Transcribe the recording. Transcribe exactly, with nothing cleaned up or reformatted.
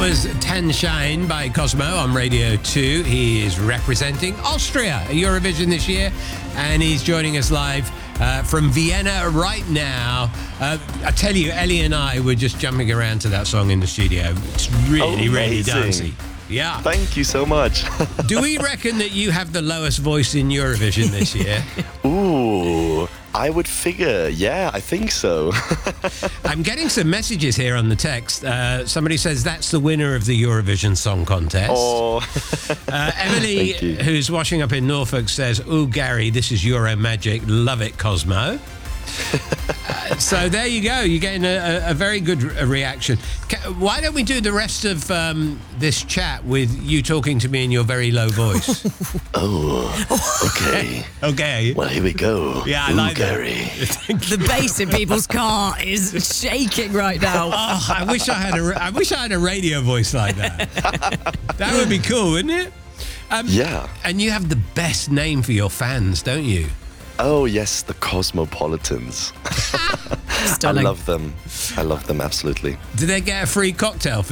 was Ten Shine by Cosmo on Radio two. He is representing Austria at Eurovision this year, and he's joining us live uh, from Vienna right now. Uh, I tell you, Ellie and I were just jumping around to that song in the studio. It's really, oh, really dancey. Yeah. Thank you so much. Do we reckon that you have the lowest voice in Eurovision this year? Ooh, I would figure. Yeah, I think so. I'm getting some messages here on the text. Uh, somebody says that's the winner of the Eurovision Song Contest. Oh. uh, Emily, who's washing up in Norfolk, says, "Ooh, Gary, this is Euro magic. Love it, Cosmo." uh, so there you go. You're getting a, a, a very good re- reaction. Ca- why don't we do the rest of um, this chat with you talking to me in your very low voice? Oh, okay. Okay. Well, here we go. Yeah, I Ooh, like Gary. that. The bass in people's car is shaking right now. Oh, I wish I had a. I wish I had a radio voice like that. That would be cool, wouldn't it? Um, Yeah. And you have the best name for your fans, don't you? Oh, yes, the Cosmopolitans. I Stunning. love them. I love them, absolutely. Do they get a free cocktail for